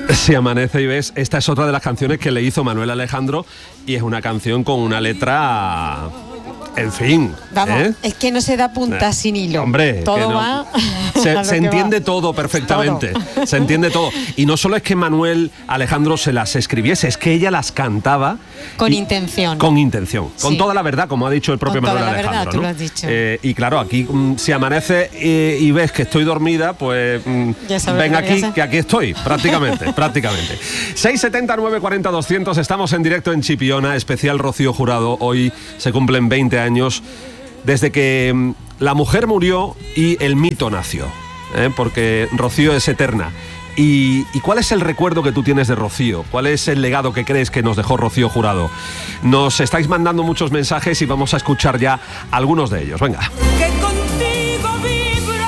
Si amanece y ves, esta es otra de las canciones que le hizo Manuel Alejandro y es una canción con una letra, en fin. Vamos, es que no se da punta sin hilo. Hombre, todo no. va. Se entiende todo perfectamente. Todo. Se entiende todo. Y no solo es que Manuel Alejandro se las escribiese, es que ella las cantaba con intención. Con intención, sí. Con toda la verdad, como ha dicho el propio con Manuel toda la Alejandro. Verdad, ¿no? Tú lo has dicho. Y claro, aquí si amanece y ves que estoy dormida, pues ven aquí, que aquí estoy, prácticamente. 670 940 200, estamos en directo en Chipiona, especial Rocío Jurado. Hoy se cumplen 20 años desde que la mujer murió y el mito nació, porque Rocío es eterna. ¿Y cuál es el recuerdo que tú tienes de Rocío? ¿Cuál es el legado que crees que nos dejó Rocío Jurado? Nos estáis mandando muchos mensajes y vamos a escuchar ya algunos de ellos. Venga. Que contigo vibro.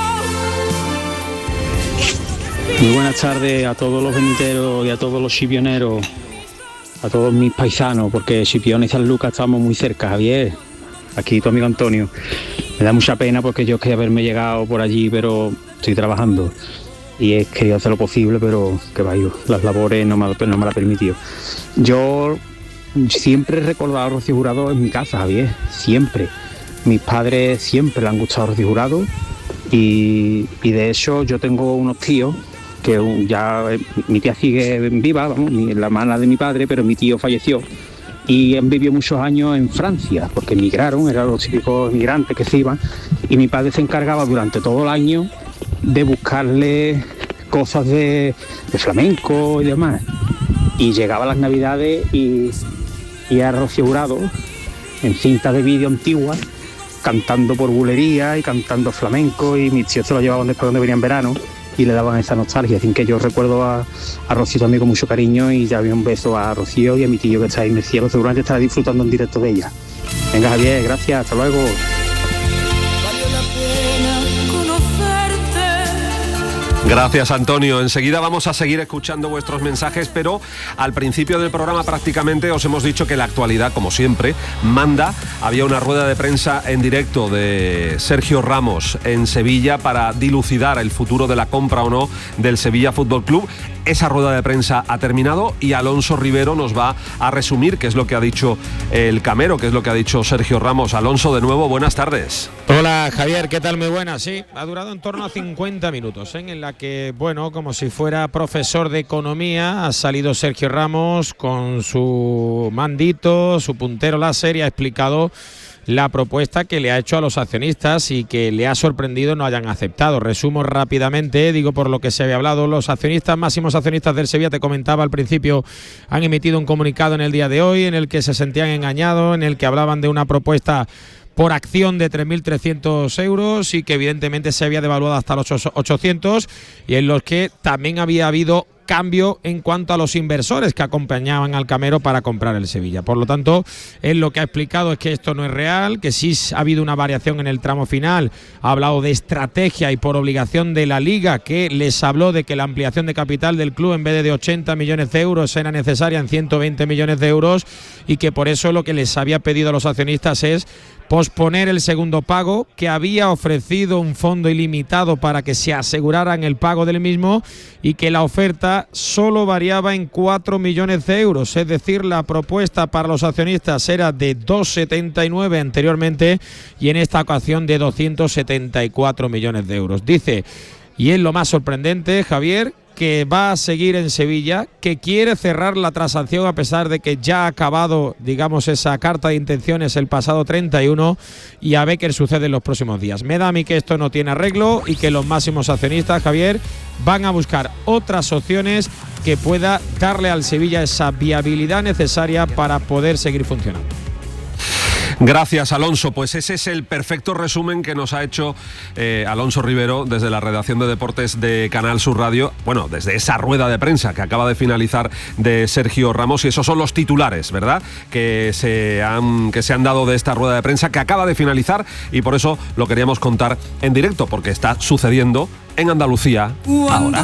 Muy buenas tardes a todos los veniteros y a todos los chipioneros, a todos mis paisanos, porque Chipiona y San Lucas estamos muy cerca, Javier. Aquí tu amigo Antonio. Me da mucha pena porque yo quería haberme llegado por allí, pero estoy trabajando y he querido hacer lo posible, pero que vaya, las labores no me lo ha permitido. Yo siempre he recordado a Rocío Jurado en mi casa, Javier, siempre. Mis padres siempre le han gustado a Rocío Jurado y de hecho yo tengo unos tíos que ya mi tía sigue viva, vamos, la hermana de mi padre, pero mi tío falleció. Y han vivido muchos años en Francia, porque emigraron, eran los típicos emigrantes que se iban, y mi padre se encargaba durante todo el año de buscarle cosas de flamenco y demás. Y llegaba las navidades y a Rocío Jurado, en cintas de vídeo antiguas, cantando por bulería y cantando flamenco, y mis tíos se lo llevaban después cuando venía en verano y le daban esa nostalgia. Así que yo recuerdo a Rocío también con mucho cariño, y ya había un beso a Rocío y a mi tío que está ahí en el cielo, seguramente estará disfrutando en directo de ella. Venga, Javier, gracias, hasta luego. Gracias, Antonio. Enseguida vamos a seguir escuchando vuestros mensajes, pero al principio del programa prácticamente os hemos dicho que la actualidad, como siempre, manda. Había una rueda de prensa en directo de Sergio Ramos en Sevilla para dilucidar el futuro de la compra o no del Sevilla Fútbol Club. Esa rueda de prensa ha terminado y Alonso Rivero nos va a resumir qué es lo que ha dicho el Camero, qué es lo que ha dicho Sergio Ramos. Alonso, de nuevo, buenas tardes. Hola, Javier, ¿qué tal? Muy buenas. Sí, ha durado en torno a 50 minutos, en la que, bueno, como si fuera profesor de economía, ha salido Sergio Ramos con su mandito, su puntero láser, y ha explicado la propuesta que le ha hecho a los accionistas y que le ha sorprendido no hayan aceptado. Resumo rápidamente, digo por lo que se había hablado. Los accionistas, máximos accionistas del Sevilla, te comentaba al principio, han emitido un comunicado en el día de hoy en el que se sentían engañados, en el que hablaban de una propuesta por acción de 3.300 euros y que evidentemente se había devaluado hasta los 800, y en los que también había habido cambio en cuanto a los inversores que acompañaban al Camero para comprar el Sevilla. Por lo tanto, él lo que ha explicado es que esto no es real, que sí ha habido una variación en el tramo final. Ha hablado de estrategia y por obligación de la Liga, que les habló de que la ampliación de capital del club en vez de 80 millones de euros era necesaria en 120 millones de euros, y que por eso lo que les había pedido a los accionistas es posponer el segundo pago, que había ofrecido un fondo ilimitado para que se aseguraran el pago del mismo, y que la oferta solo variaba en 4 millones de euros, es decir, la propuesta para los accionistas era de 2,79 anteriormente y en esta ocasión de 274 millones de euros. Dice, y es lo más sorprendente, Javier, que va a seguir en Sevilla, que quiere cerrar la transacción a pesar de que ya ha acabado, digamos, esa carta de intenciones el pasado 31, y a ver qué sucede en los próximos días. Me da a mí que esto no tiene arreglo y que los máximos accionistas, Javier, van a buscar otras opciones que pueda darle al Sevilla esa viabilidad necesaria para poder seguir funcionando. Gracias, Alonso. Pues ese es el perfecto resumen que nos ha hecho Alonso Rivero desde la redacción de deportes de Canal Sur Radio. Bueno, desde esa rueda de prensa que acaba de finalizar de Sergio Ramos, y esos son los titulares, ¿verdad?, que se han dado de esta rueda de prensa que acaba de finalizar, y por eso lo queríamos contar en directo, porque está sucediendo en Andalucía ahora.